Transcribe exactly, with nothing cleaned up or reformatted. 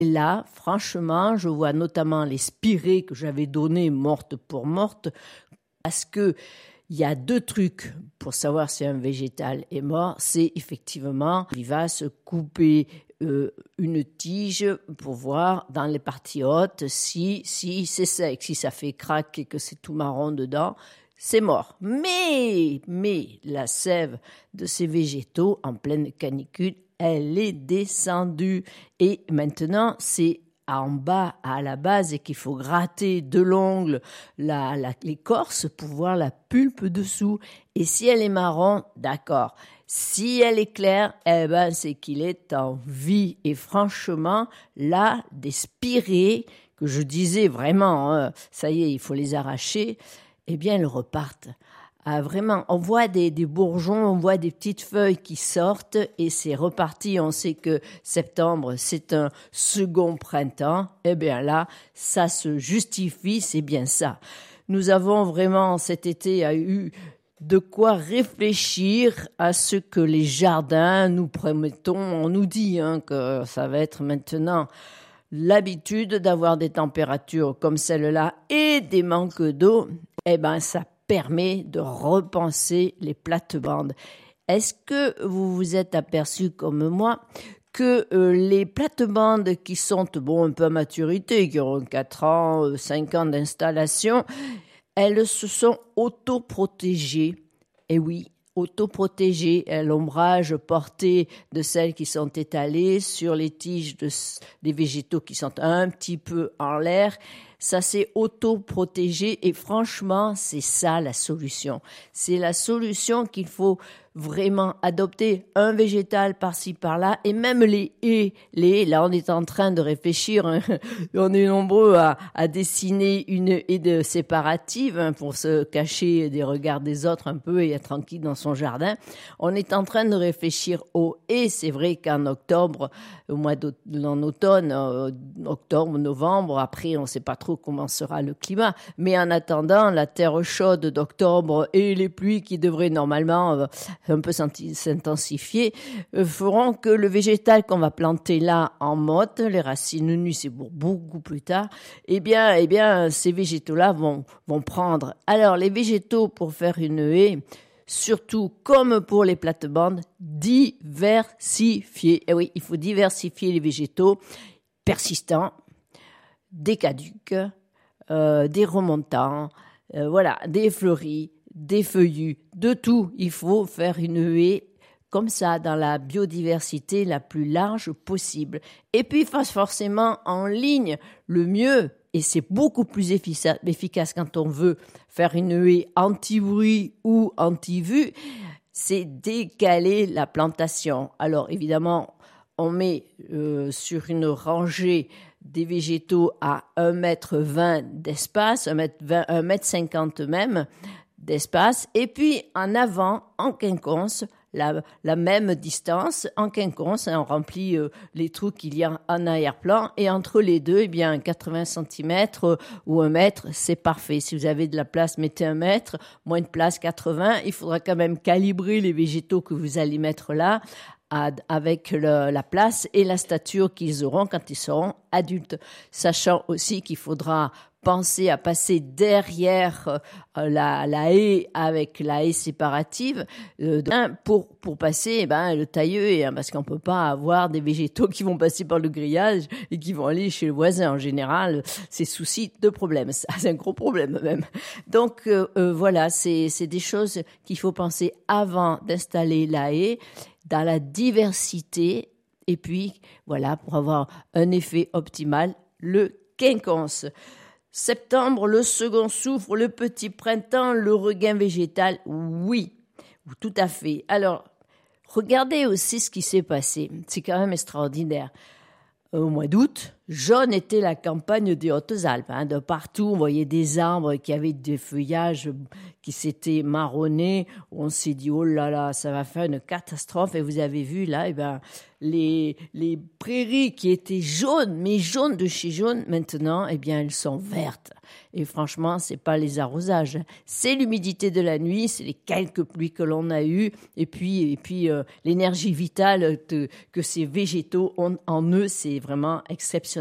Et là, franchement, je vois notamment les spirées que j'avais données morte pour morte, parce que il y a deux trucs pour savoir si un végétal est mort. C'est effectivement, il va se couper euh, une tige pour voir dans les parties hautes si, si c'est sec, si ça fait craque et que c'est tout marron dedans, c'est mort. Mais, mais la sève de ces végétaux en pleine canicule, elle est descendue. Et maintenant, c'est en bas, à la base, et qu'il faut gratter de l'ongle la, la, l'écorce pour voir la pulpe dessous. Et si elle est marron, d'accord. Si elle est claire, eh ben, c'est qu'il est en vie. Et franchement, là, des spirées, que je disais vraiment, hein, ça y est, il faut les arracher, eh bien, elles repartent. Ah, vraiment, on voit des, des bourgeons, on voit des petites feuilles qui sortent et c'est reparti. On sait que septembre, c'est un second printemps. Eh bien là, ça se justifie, c'est bien ça. Nous avons vraiment cet été a eu de quoi réfléchir à ce que les jardins nous promettons. On nous dit hein, que ça va être maintenant l'habitude d'avoir des températures comme celle-là et des manques d'eau. Eh bien, ça permet de repenser les plates-bandes. Est-ce que vous vous êtes aperçu comme moi que euh, les plates-bandes qui sont bon, un peu à maturité, qui ont quatre ans, euh, cinq ans d'installation, elles se sont autoprotégées. Et oui, autoprotégées, l'ombrage porté de celles qui sont étalées sur les tiges de, des végétaux qui sont un petit peu en l'air. Ça s'est autoprotégé et franchement, c'est ça la solution. C'est la solution qu'il faut vraiment adopter, un végétal par-ci par-là et même les haies. Les haies, là on est en train de réfléchir, hein. On est nombreux à, à dessiner une haie de séparative hein, pour se cacher des regards des autres un peu et être tranquille dans son jardin. On est en train de réfléchir aux haies. C'est vrai qu'en octobre, au mois d'en automne, euh, octobre, novembre, après on ne sait pas trop comment sera le climat, mais en attendant, la terre chaude d'octobre et les pluies qui devraient normalement euh, un peu s'intensifier, euh, feront que le végétal qu'on va planter là en motte, les racines nues, c'est pour beaucoup plus tard, eh bien, eh bien ces végétaux-là vont, vont prendre. Alors, les végétaux, pour faire une haie, surtout comme pour les plates-bandes, diversifier. Eh oui, il faut diversifier les végétaux persistants, des caducs, euh, des remontants, euh, voilà, des fleuris, des feuillus, de tout. Il faut faire une haie comme ça, dans la biodiversité la plus large possible. Et puis, forcément, en ligne, le mieux, et c'est beaucoup plus efficace quand on veut faire une haie anti-bruit ou anti-vue, c'est décaler la plantation. Alors, évidemment, on met euh, sur une rangée des végétaux à un mètre vingt d'espace, un mètre vingt, un mètre cinquante même d'espace, et puis en avant, en quinconce, la, la même distance, en quinconce, on remplit euh, les trous qu'il y a en arrière-plan, et entre les deux, eh bien, quatre-vingts centimètres euh, ou un mètre, c'est parfait. Si vous avez de la place, mettez un mètre, moins de place, quatre-vingts. Il faudra quand même calibrer les végétaux que vous allez mettre là, avec le, la place et la stature qu'ils auront quand ils seront adultes. Sachant aussi qu'il faudra penser à passer derrière euh, la, la haie avec la haie séparative euh, pour, pour passer eh ben, le tailleux, hein, parce qu'on ne peut pas avoir des végétaux qui vont passer par le grillage et qui vont aller chez le voisin. En général, c'est souci de problème. Ça, c'est un gros problème même. Donc euh, euh, voilà, c'est, c'est des choses qu'il faut penser avant d'installer la haie, dans la diversité, et puis voilà, pour avoir un effet optimal, le quinconce. Septembre, le second souffle, le petit printemps, le regain végétal, oui, tout à fait. Alors, regardez aussi ce qui s'est passé, c'est quand même extraordinaire. Au mois d'août, jaune était la campagne des Hautes-Alpes. Hein. De partout, on voyait des arbres qui avaient des feuillages qui s'étaient marronnés. On s'est dit, oh là là, ça va faire une catastrophe. Et vous avez vu là, eh ben, les, les prairies qui étaient jaunes, mais jaunes de chez jaune, maintenant, eh bien, elles sont vertes. Et franchement, c'est pas les arrosages, hein. C'est l'humidité de la nuit, c'est les quelques pluies que l'on a eues, et puis, et puis euh, l'énergie vitale de, que ces végétaux ont en eux, c'est vraiment exceptionnel.